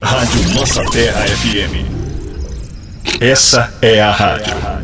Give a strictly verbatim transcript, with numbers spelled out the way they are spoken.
Rádio Nossa Terra F M. Essa é a rádio.